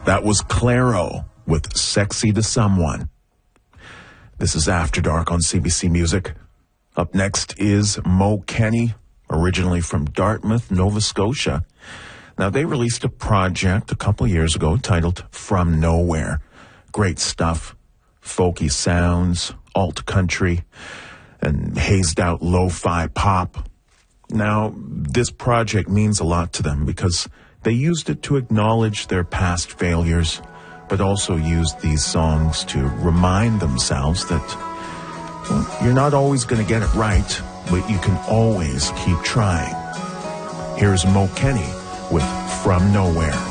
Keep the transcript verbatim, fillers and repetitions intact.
That was Clairo with Sexy to Someone. This is After Dark on C B C Music. Up next is Mo Kenny, originally from Dartmouth, Nova Scotia. Now, they released a project a couple years ago titled From Nowhere. Great stuff. Folky sounds, alt country, and hazed out lo-fi pop. Now, this project means a lot to them because they used it to acknowledge their past failures, but also used these songs to remind themselves that, well, you're not always going to get it right, but you can always keep trying. Here's Mo Kenny with From Nowhere.